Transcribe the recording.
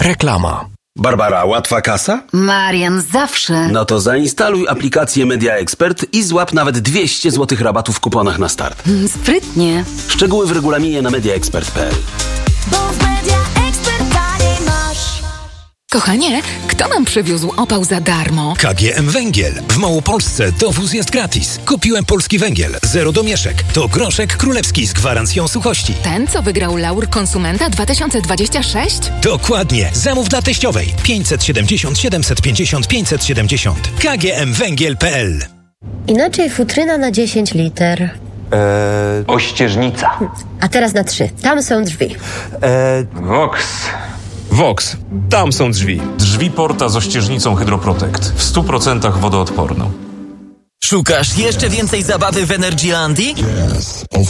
Reklama. Barbara, łatwa kasa? Marian, zawsze. No to zainstaluj aplikację Media Expert i złap nawet 200 zł rabatu w kuponach na start. Sprytnie. Szczegóły w regulaminie na mediaexpert.pl. Kochanie, kto nam przywiózł opał za darmo? KGM Węgiel. W Małopolsce dowóz jest gratis. Kupiłem polski węgiel. Zero domieszek. To groszek królewski z gwarancją suchości. Ten, co wygrał Laur Konsumenta 2026? Dokładnie. Zamów dla teściowej. 570 750 570. kgmwęgiel.pl. Inaczej futryna na 10 liter. Ościeżnica. A teraz na 3. Tam są drzwi. Vox. Tam są drzwi. Drzwi Porta z ościeżnicą Hydroprotect. W 100% wodoodporną. Szukasz jeszcze więcej zabawy w Energylandii?